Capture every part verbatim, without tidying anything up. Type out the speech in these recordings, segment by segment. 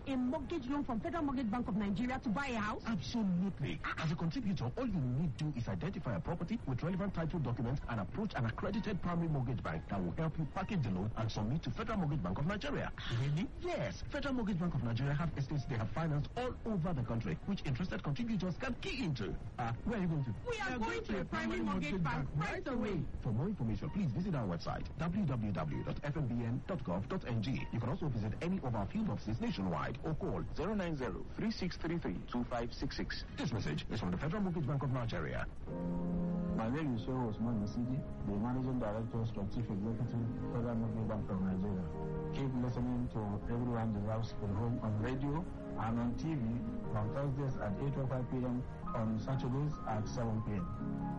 a mortgage loan from Federal Mortgage Bank of Nigeria to buy a house? Absolutely. As a contributor, all you need to do is identify a property with relevant title documents and approach an accredited primary mortgage bank that will help you package the loan and submit to Federal Mortgage Bank of Nigeria. Really? Yes. Federal Mortgage Bank of Nigeria have estates they have financed all over the country, which interested contributors can key into. Uh, where are you going to? We are, we are going, going to a primary mortgage bank right away. For more information, please visit our website, w w w dot f m b n dot gov dot n g. You can also visit any of our field offices nationwide or call zero nine zero, three six three three, two five six six. This message is from the Federal Mortgage Bank of Nigeria. My name is Shehu Osman Nasidi, the Managing Director, Chief Executive, Federal Mortgage Bank of Nigeria. Keep listening to Everyone Deserves a Home on radio and on T V on Thursdays at eight oh five p m on Saturdays at seven p m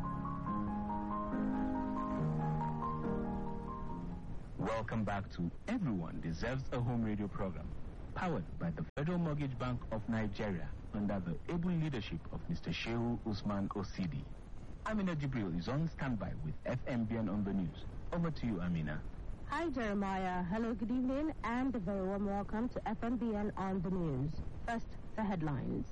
Welcome back to Everyone Deserves a Home radio program, powered by the Federal Mortgage Bank of Nigeria under the able leadership of Mister Shehu Usman Osidi. Amina Jibril is on standby with F M B N on the news. Over to you, Amina. Hi, Jeremiah. Hello, good evening, and a very warm welcome to F M B N on the news. First, the headlines.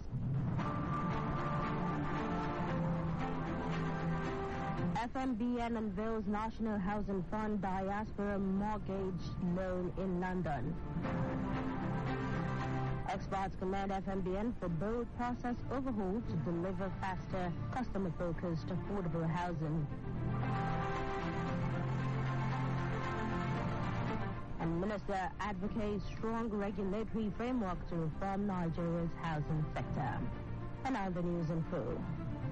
F M B N unveils National Housing Fund Diaspora Mortgage Loan in London. Experts commend F M B N for bold process overhaul to deliver faster, customer-focused, affordable housing. And Minister advocates strong regulatory framework to reform Nigeria's housing sector. And now the news in full.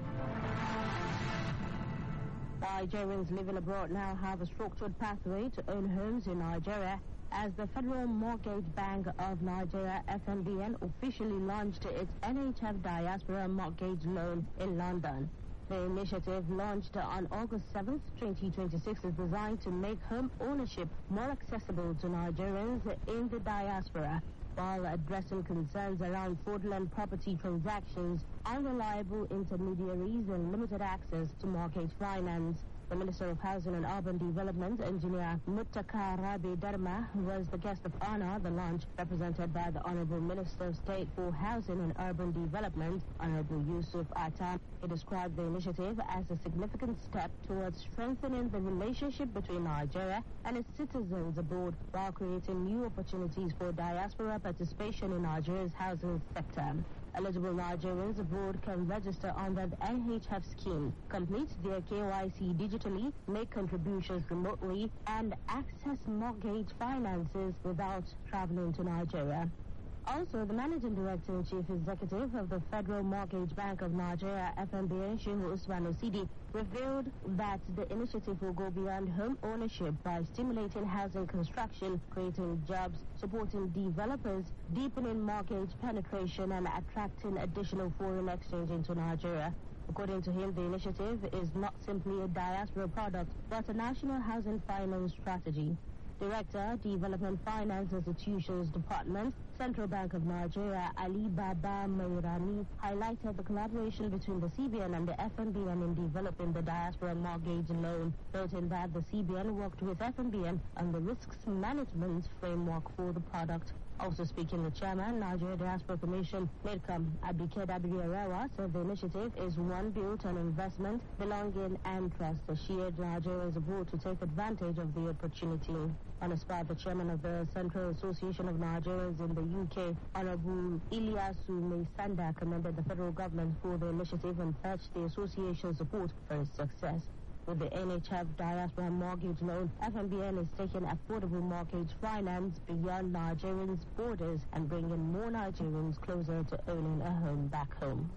Nigerians living abroad now have a structured pathway to own homes in Nigeria as the Federal Mortgage Bank of Nigeria, F M B N, officially launched its N H F Diaspora Mortgage Loan in London. The initiative, launched on August seventh, twenty twenty-six, is designed to make home ownership more accessible to Nigerians in the diaspora, while addressing concerns around fraudulent property transactions, unreliable intermediaries, and limited access to mortgage finance. The Minister of Housing and Urban Development, Engineer Muttaka Rabi Dharma, was the guest of honor at the launch, represented by the Honorable Minister of State for Housing and Urban Development, Honorable Yusuf Atam. He described the initiative as a significant step towards strengthening the relationship between Nigeria and its citizens abroad, while creating new opportunities for diaspora participation in Nigeria's housing sector. Eligible Nigerians abroad can register under the N H F scheme, complete their K Y C digitally, make contributions remotely, and access mortgage finances without traveling to Nigeria. Also, the Managing Director and Chief Executive of the Federal Mortgage Bank of Nigeria, F M B N, Shehu Usman Osidi, revealed that the initiative will go beyond home ownership by stimulating housing construction, creating jobs, supporting developers, deepening mortgage penetration, and attracting additional foreign exchange into Nigeria. According to him, the initiative is not simply a diaspora product, but a national housing finance strategy. Director, Development Finance Institutions Department, Central Bank of Nigeria, Ali Baba Mairani, highlighted the collaboration between the C B N and the F M B N in developing the diaspora mortgage loan, noting that the C B N worked with F M B N on the risks management framework for the product. Also speaking, the chairman, Nigeria Diaspora Commission, NIDCOM, Abike Dabiri-Arawa, said the initiative is one built on investment, belonging, and trust, assured Nigerians abroad to take advantage of the opportunity. On the spot, the chairman of the Central Association of Nigerians in the U K, Honorable Ilyasu Meisanda, commended the federal government for the initiative and urged the association's support for its success. With the N H F Diaspora Mortgage Loan, F M B N is taking affordable mortgage finance beyond Nigerians' borders and bringing more Nigerians closer to owning a home back home.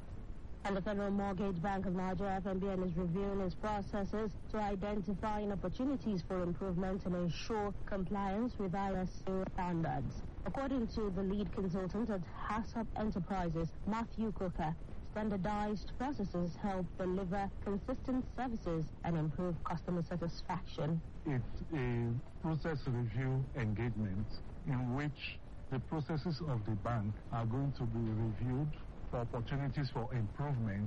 And the Federal Mortgage Bank of Nigeria, F M B N, is reviewing its processes to identify opportunities for improvement and ensure compliance with I S O standards. According to the lead consultant at Hassop Enterprises, Matthew Cooker, standardized processes help deliver consistent services and improve customer satisfaction. It's a process review engagement in which the processes of the bank are going to be reviewed for opportunities for improvements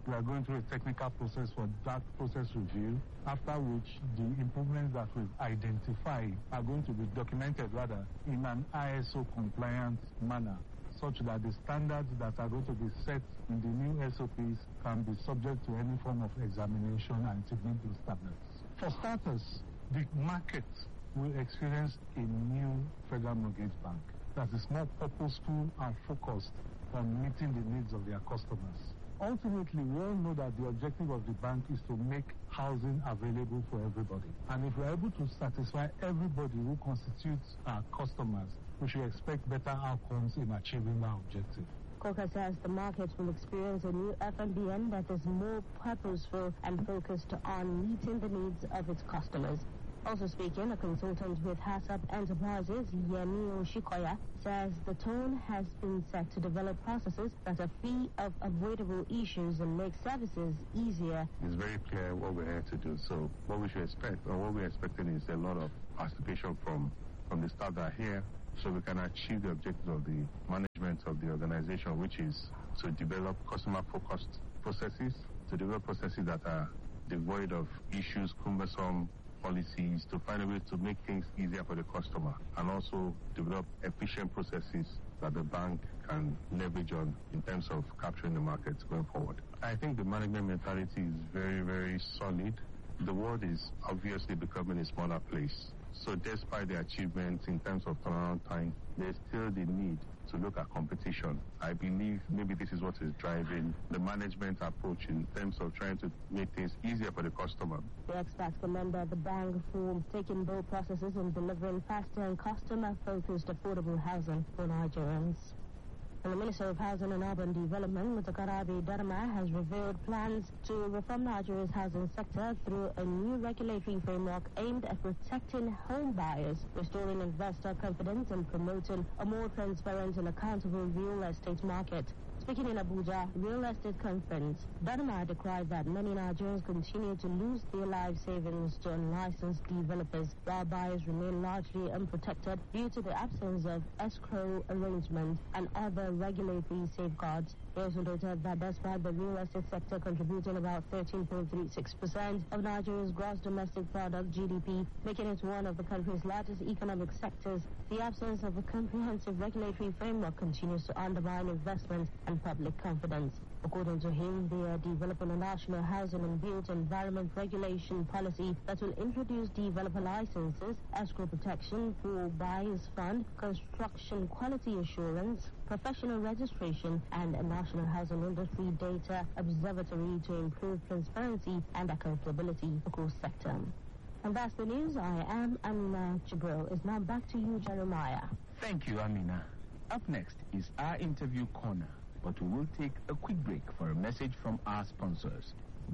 We are going through a technical process for that process review, after which the improvements that we've identified are going to be documented rather in an I S O compliant manner, such that the standards that are going to be set in the new S O Ps can be subject to any form of examination and to meet those standards. For starters, the market will experience a new Federal Mortgage Bank that is more purposeful and focused on meeting the needs of their customers. Ultimately, we all know that the objective of the bank is to make housing available for everybody. And if we're able to satisfy everybody who constitutes our customers, we should expect better outcomes in achieving that objective. Coker says the market will experience a new F M B N that is more purposeful and focused on meeting the needs of its customers. Also speaking, a consultant with Hassab Enterprises, Yemi Oshikoya, says the tone has been set to develop processes that are free of avoidable issues and make services easier. It's very clear what we're here to do. So what we should expect, or what we're expecting, is a lot of participation from, from the staff that are here, so we can achieve the objectives of the management of the organization, which is to develop customer-focused processes, to develop processes that are devoid of issues, cumbersome policies, to find a way to make things easier for the customer, and also develop efficient processes that the bank can leverage on in terms of capturing the markets going forward. I think the management mentality is very, very solid. The world is obviously becoming a smaller place. So despite the achievements in terms of turnaround time, there's still the need to look at competition. I believe maybe this is what is driving the management approach in terms of trying to make things easier for the customer. The experts commended the bank for taking bold processes in delivering faster and customer-focused affordable housing for Nigerians. And the Minister of Housing and Urban Development, Mutakarabi Dharma, has revealed plans to reform Nigeria's housing sector through a new regulatory framework aimed at protecting home buyers, restoring investor confidence, and promoting a more transparent and accountable real estate market. Speaking in Abuja Real Estate Conference, Dharma decried that many Nigerians continue to lose their life savings to unlicensed developers, while buyers remain largely unprotected due to the absence of escrow arrangements and other regulatory safeguards. He also noted that despite the real estate sector contributing about thirteen point three six percent of Nigeria's gross domestic product G D P, making it one of the country's largest economic sectors, the absence of a comprehensive regulatory framework continues to undermine investment and public confidence. According to him, they are developing a national housing and built environment regulation policy that will introduce developer licenses, escrow protection for buyers fund, construction quality assurance, professional registration, and a national housing industry data observatory to improve transparency and accountability across sector. And that's the news. I am Amina Jibril. It's now back to you, Jeremiah. Thank you, Amina. Up next is our interview corner, but we will take a quick break for a message from our sponsors.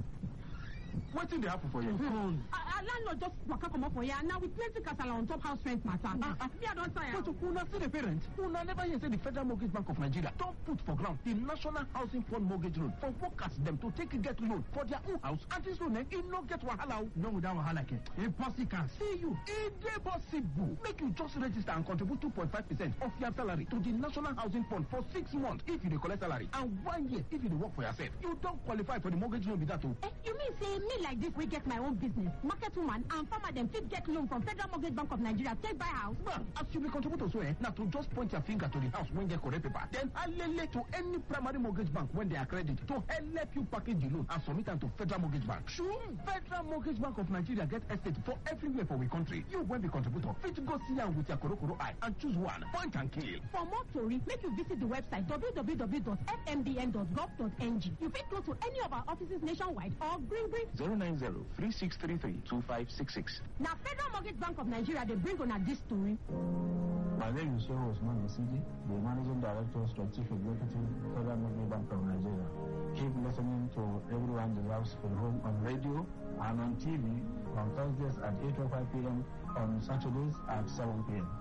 What did they happen for you? Mm-hmm. Our landlord just waka come up for here, and now with plenty casala on top house rent matter. Uh, uh, me, I don't say. But Una see the parent. Una never hear say the Federal Mortgage Bank of Nigeria don't put for ground the National Housing Fund Mortgage Loan for workers them to take a get loan for their own house. And this loan, it no get wahala. No without wahala. Impossible. See you. It's possible. Make you just register and contribute two point five percent of your salary to the National Housing Fund for six months if you collect salary, and one year if you work for yourself. You don't qualify for the mortgage loan with that too. Eh, you mean say me like this, we get my own business, market woman, and farmer them fit get loan from Federal Mortgage Bank of Nigeria, take buy house? Well, as you be contributor so eh, now to just point your finger to the house when they correct paper, then allele to any primary mortgage bank when they are credited to help you package the loan and submit them to Federal Mortgage Bank. Sure, Federal Mortgage Bank of Nigeria get estate for everywhere for we country. You when be contributor, fit go see them with your korokoro eye and choose one, point and kill. For more story, make you visit the website w w w dot f m b n dot gov dot n g. You fit go to any of our offices nationwide or bring bring zero nine zero three six three three two five six six. Now Federal Mortgage Bank of Nigeria, they bring on a this story. My name is Shehu Usman Osidi, the Managing Director, Chief Executive, Federal Mortgage Bank of Nigeria. Keep listening to Everyone Deserves a Home on radio and on T V on Thursdays at eight oh five p m on Saturdays at seven p m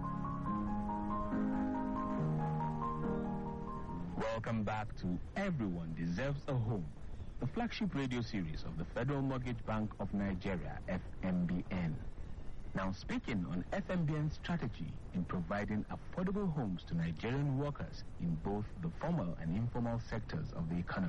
Welcome back to Everyone Deserves a Home, the flagship radio series of the Federal Mortgage Bank of Nigeria, F M B N. Now speaking on F M B N's strategy in providing affordable homes to Nigerian workers in both the formal and informal sectors of the economy,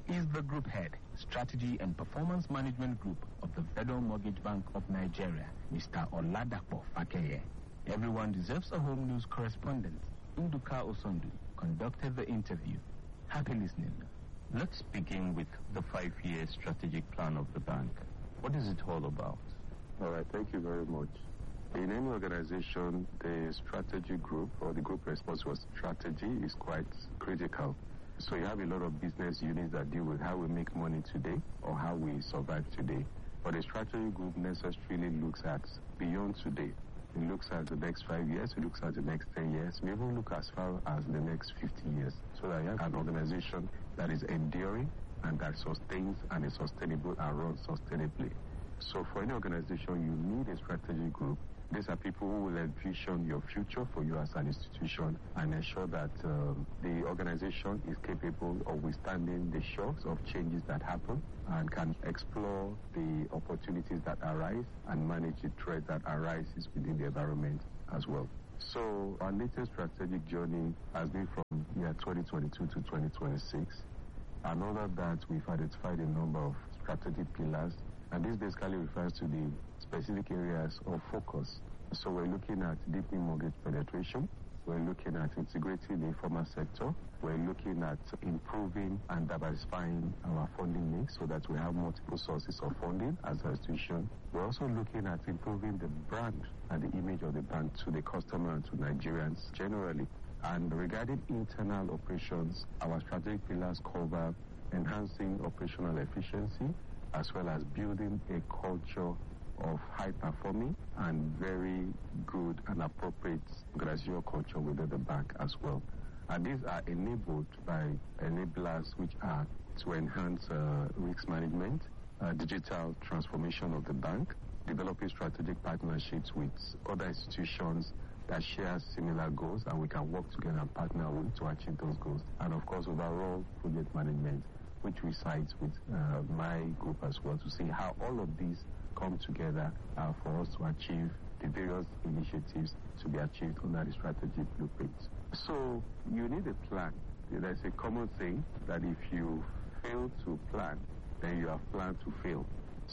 is the Group Head, Strategy and Performance Management Group of the Federal Mortgage Bank of Nigeria, Mister Oladapo Fakeye. Everyone Deserves a Home News correspondent, Nduka Osondu, conducted the interview. Happy listening. Let's begin with the five-year strategic plan of the bank. What is it all about? All right, thank you very much. In any organization, the strategy group or the group responsible for strategy is quite critical. So you have a lot of business units that deal with how we make money today or how we survive today. But the strategy group necessarily looks at beyond today. It looks at the next five years, it looks at the next ten years, we even look as far as the next fifty years. So that you have an organization that is enduring and that sustains and is sustainable and runs sustainably. So for any organization, you need a strategy group. These are people who will envision your future for you as an institution and ensure that um, the organization is capable of withstanding the shocks of changes that happen and can explore the opportunities that arise and manage the threat that arises within the environment as well. So our latest strategic journey has been from year twenty twenty-two to twenty twenty-six. And other that we've identified a number of strategic pillars, and this basically refers to the specific areas of focus. So we're looking at deepening mortgage penetration, we're looking at integrating the informal sector, we're looking at improving and diversifying our funding mix so that we have multiple sources of funding as an institution. We're also looking at improving the brand and the image of the bank to the customer and to Nigerians generally. And regarding internal operations, our strategic pillars cover enhancing operational efficiency as well as building a culture of high-performing and very good and appropriate organizational culture within the bank as well. And these are enabled by enablers which are to enhance uh, risk management, uh, digital transformation of the bank, developing strategic partnerships with other institutions that share similar goals and we can work together and partner with to achieve those goals. And of course, overall project management, which resides with uh, my group as well, to see how all of these come together uh, for us to achieve the various initiatives to be achieved under the strategic blueprint. So you need a plan. There's a common thing that if you fail to plan, then you have planned to fail.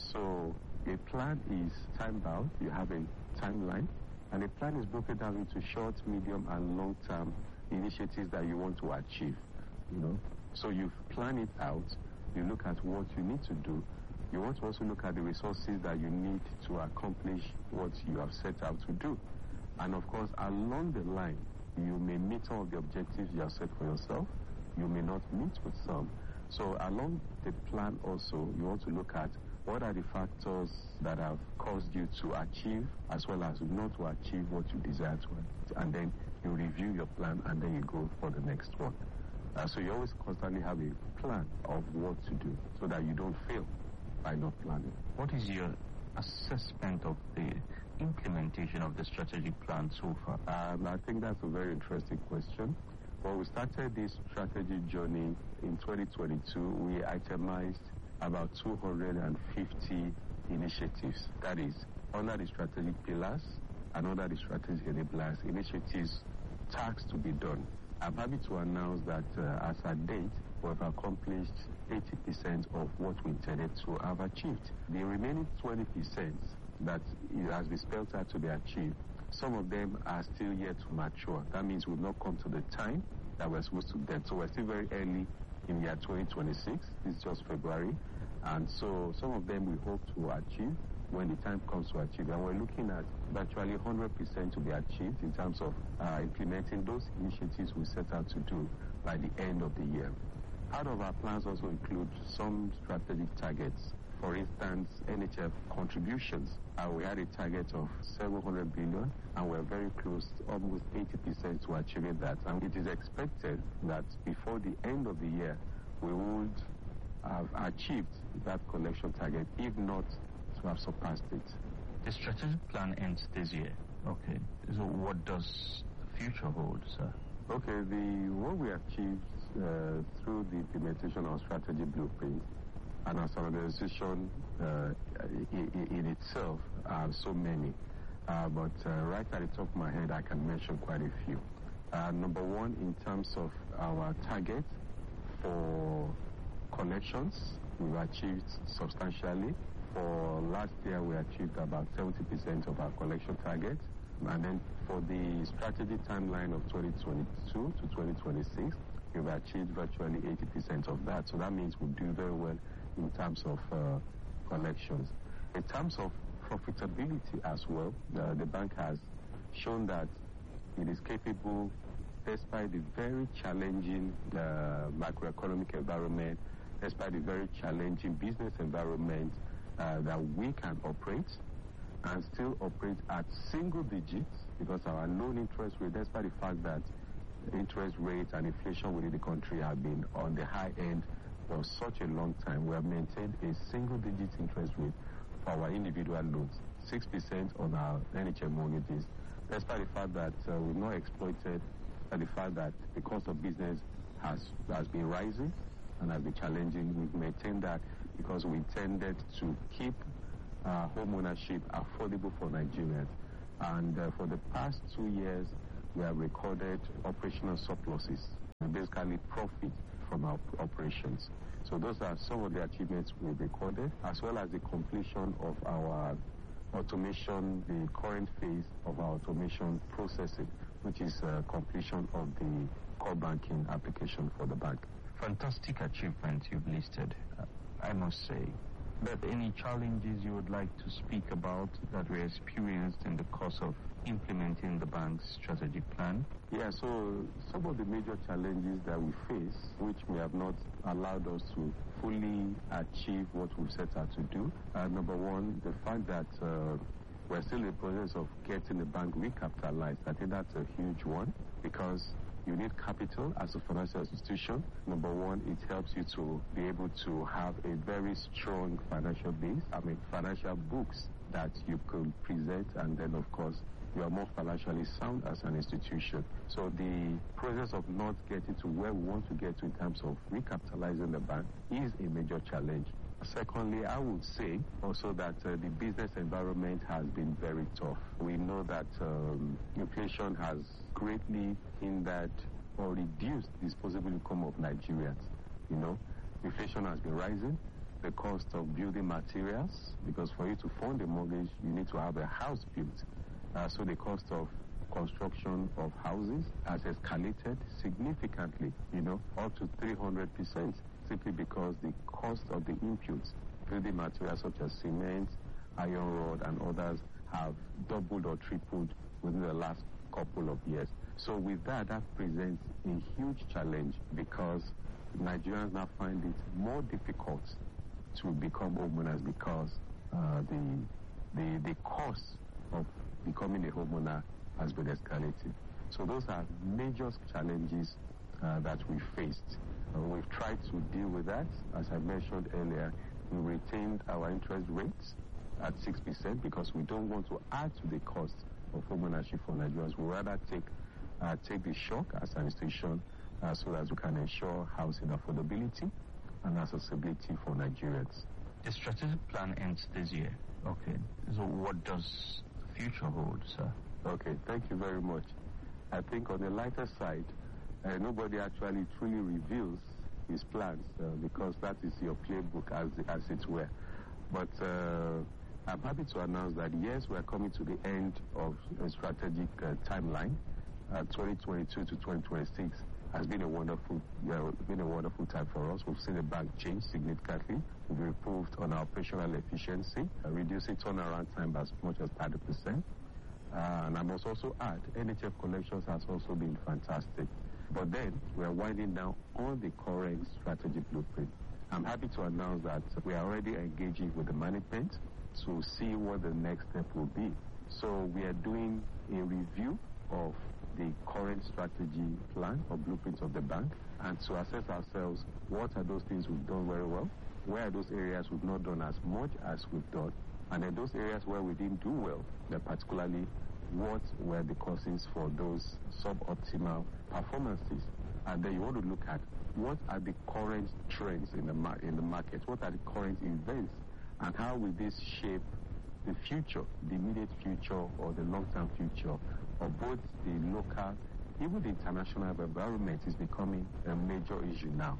So a plan is time-bound. You have a timeline. And a plan is broken down into short, medium, and long-term initiatives that you want to achieve. You know, so you plan it out. You look at what you need to do. You want to also look at the resources that you need to accomplish what you have set out to do. And of course, along the line, you may meet some of the objectives you have set for yourself. You may not meet with some. So along the plan also, you want to look at what are the factors that have caused you to achieve as well as not to achieve what you desire to. And then you review your plan and then you go for the next one. Uh, so you always constantly have a plan of what to do so that you don't fail by not planning. What is your assessment of the implementation of the strategic plan so far? Um, I think that's a very interesting question. When we started this strategy journey in twenty twenty-two, we itemized about two hundred fifty initiatives. That is, under the strategic pillars and under the strategic enablers, initiatives, tasks to be done. I'm happy to announce that uh, as at date, we've accomplished eighty percent of what we intended to have achieved. The remaining twenty percent that it has been spelled out to be achieved, some of them are still yet to mature. That means we've not come to the time that we're supposed to get. So we're still very early in year twenty twenty-six. This is just February. And so some of them we hope to achieve when the time comes to achieve. And we're looking at virtually one hundred percent to be achieved in terms of uh, implementing those initiatives we set out to do by the end of the year. Part of our plans also include some strategic targets. For instance, N H F contributions. Uh, we had a target of seven hundred billion and we're very close, almost eighty percent to achieving that. And it is expected that before the end of the year, we would have achieved that collection target, if not to have surpassed it. The strategic plan ends this year. Okay. So what does the future hold, sir? Okay, the what we achieved uh, through the implementation of strategy blueprint and as an organization uh, in, in itself are so many. Uh, but uh, right at the top of my head, I can mention quite a few. Uh, number one, in terms of our target for collections, we've achieved substantially. For last year, we achieved about seventy percent of our collection target. And then for the strategy timeline of twenty twenty-two to twenty twenty-six, we've achieved virtually eighty percent of that. So that means we do very well in terms of uh, collections. In terms of profitability as well, uh, the bank has shown that it is capable, despite the very challenging uh, macroeconomic environment, despite the very challenging business environment, uh, that we can operate and still operate at single digits, because our loan interest rate, despite the fact that interest rates and inflation within the country have been on the high end for such a long time, we have maintained a single digit interest rate for our individual loans, six percent on our N H M mortgages, despite the fact that uh, we've not exploited uh, the fact that the cost of business has, has been rising and has been challenging. We've maintained that because we intended to keep uh, home ownership affordable for Nigerians. And uh, for the past two years, we have recorded operational surpluses, basically profit from our operations. So those are some of the achievements we've recorded, as well as the completion of our automation, the current phase of our automation processing, which is uh, completion of the core banking application for the bank. Fantastic achievements you've listed, uh, I must say. But any challenges you would like to speak about that were experienced in the course of implementing the bank's strategic plan? Yeah, so some of the major challenges that we face, which may have not allowed us to fully achieve what we've set out to do. Uh, number one, the fact that uh, we're still in the process of getting the bank recapitalized. I think that's a huge one, because you need capital as a financial institution. Number one, it helps you to be able to have a very strong financial base, I mean financial books that you could present, and then of course you are more financially sound as an institution. So the process of not getting to where we want to get to in terms of recapitalizing the bank is a major challenge. Secondly, I would say also that uh, the business environment has been very tough. We know that um, inflation has greatly hindered or reduced disposable income of Nigerians. You know, inflation has been rising. The cost of building materials, because for you to fund a mortgage, you need to have a house built. Uh, so the cost of construction of houses has escalated significantly, you know, up to three hundred percent, simply because the cost of the inputs, building materials such as cement, iron rod, and others have doubled or tripled within the last couple of years. So with that, that presents a huge challenge, because Nigerians now find it more difficult to become homeowners, because uh, the, the, the cost of becoming a homeowner has been escalating. So those are major challenges uh, that we faced. Uh, we've tried to deal with that. As I mentioned earlier, we retained our interest rates at six percent because we don't want to add to the cost of homeownership for Nigerians. We rather take uh, take the shock as an institution uh, so that we can ensure housing affordability and accessibility for Nigerians. The strategic plan ends this year. Okay. So what does the future hold, sir? Okay, thank you very much. I think on the lighter side, uh, nobody actually truly reveals his plans uh, because that is your playbook, as as it were. But uh, I'm happy to announce that yes, we are coming to the end of a strategic uh, timeline. Uh, twenty twenty-two to twenty twenty-six has been a wonderful, uh, been a wonderful time for us. We've seen the bank change significantly. We've improved on our operational efficiency, uh, reducing turnaround time as much as thirty percent. Uh, and I must also add, N H F collections has also been fantastic. But then, we are winding down on the current strategic blueprint. I'm happy to announce that we are already engaging with the management to see what the next step will be. So we are doing a review of the current strategy plan or blueprint of the bank, and to assess ourselves, what are those things we've done very well, where are those areas we've not done as much as we've done, and in those areas where we didn't do well, particularly what were the causes for those suboptimal performances. And then you want to look at what are the current trends in the, mar- in the market, what are the current events, and how will this shape the future, the immediate future or the long-term future of both the local, even the international environment is becoming a major issue now.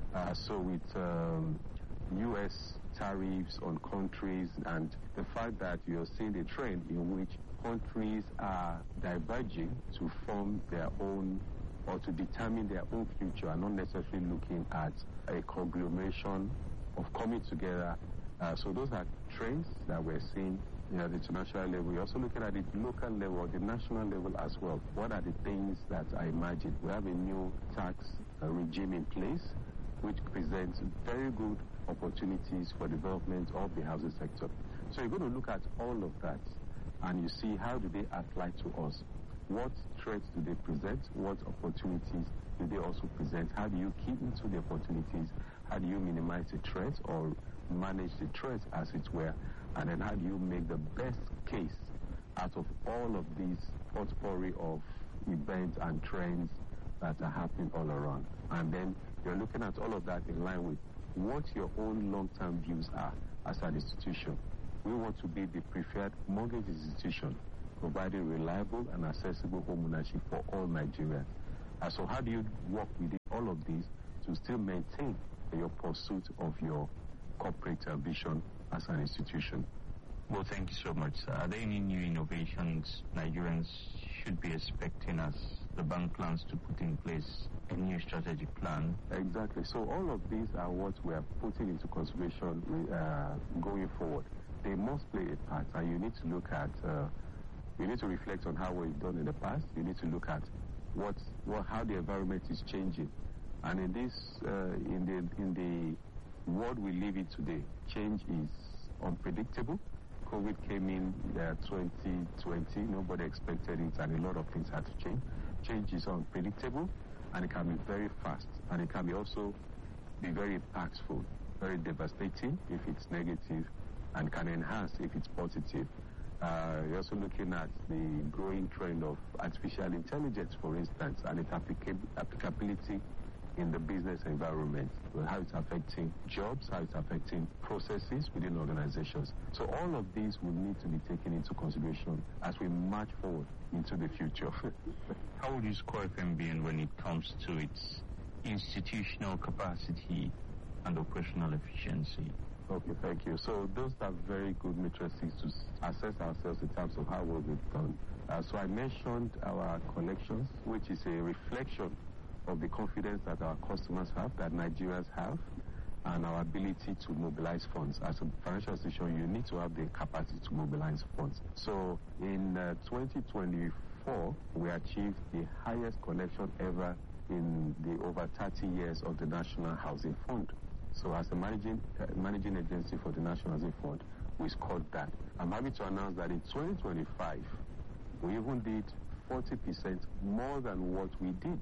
Uh, so with um, U S tariffs on countries and the fact that you're seeing a trend in which countries are diverging to form their own or to determine their own future and not necessarily looking at a conglomeration of coming together. Uh, so those are trends that we're seeing you know, at the international level. We're also looking at the local level or the national level as well. What are the things that I imagine? We have a new tax uh, regime in place which presents very good opportunities for development of the housing sector. So you're going to look at all of that and you see how do they apply to us. What threats do they present? What opportunities do they also present? How do you keep into the opportunities? How do you minimize the threats or manage the threats as it were? And then how do you make the best case out of all of these potpourri of events and trends that are happening all around? And then you're looking at all of that in line with what your own long-term views are as an institution. We want to be the preferred mortgage institution, providing reliable and accessible home ownership for all Nigerians. Uh, so how do you work within all of these to still maintain your pursuit of your corporate uh, vision as an institution? Well, thank you so much, sir. Are there any new innovations Nigerians should be expecting as the bank plans to put in place a new strategic plan? Exactly. So all of these are what we are putting into consideration uh, going forward. They must play a part, and you need to look at, uh, you need to reflect on how we've done in the past. You need to look at what, what how the environment is changing. And in this, uh, in the in the world we live in today, change is unpredictable. COVID came in uh, twenty twenty. Nobody expected it, and a lot of things had to change. Change is unpredictable, and it can be very fast, and it can be also be very impactful, very devastating if it's negative, and can enhance if it's positive. Uh, you're also looking at the growing trend of artificial intelligence, for instance, and its applica- applicability in the business environment, how it's affecting jobs, how it's affecting processes within organizations. So all of these will need to be taken into consideration as we march forward into the future. How would you score F M B N when it comes to its institutional capacity and operational efficiency? Okay, thank you. So those are very good matrices to assess ourselves in terms of how well we've done. Uh, so I mentioned our collections, which is a reflection of the confidence that our customers have, that Nigerians have, and our ability to mobilize funds. As a financial institution, you need to have the capacity to mobilize funds. So in uh, twenty twenty-four, we achieved the highest collection ever in the over thirty years of the National Housing Fund. So as a managing, uh, managing agency for the National Housing Fund, we scored that. I'm happy to announce that in twenty twenty-five, we even did forty percent more than what we did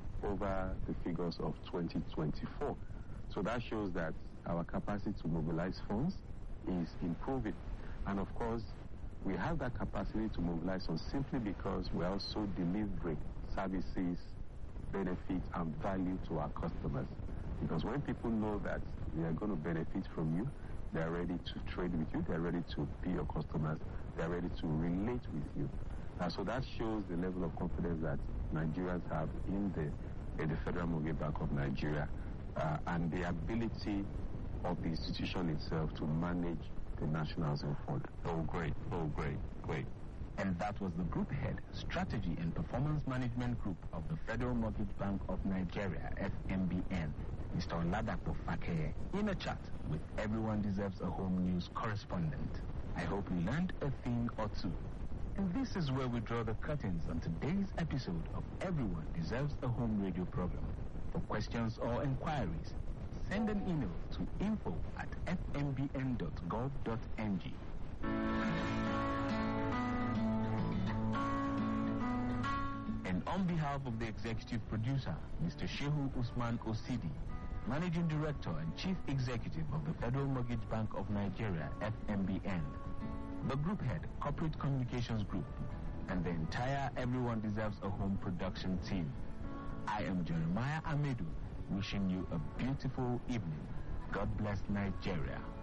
over the figures of twenty twenty-four. So that shows that our capacity to mobilize funds is improving. And of course, we have that capacity to mobilize funds simply because we're also delivering services, benefits, and value to our customers. Because when people know that they are going to benefit from you, they're ready to trade with you, they're ready to be your customers, they're ready to relate with you. Uh, so that shows the level of confidence that Nigerians have in the, in the Federal Mortgage Bank of Nigeria uh, and the ability of the institution itself to manage the National Housing Fund. Oh, great. Oh, great. Great. And that was the Group Head, Strategy and Performance Management Group of the Federal Mortgage Bank of Nigeria, F M B N, Mister Oladapo Fakeye, in a chat with Everyone Deserves a Home News correspondent. I hope you learned a thing or two. And this is where we draw the curtains on today's episode of Everyone Deserves a Home radio program. For questions or inquiries, send an email to info at f m b n dot gov dot n g. And on behalf of the executive producer, Mister Shehu Usman Osidi, Managing Director and Chief Executive of the Federal Mortgage Bank of Nigeria, F M B N, the Group Head, Corporate Communications Group, and the entire Everyone Deserves a Home production team, I am Jeremiah Amedu, wishing you a beautiful evening. God bless Nigeria.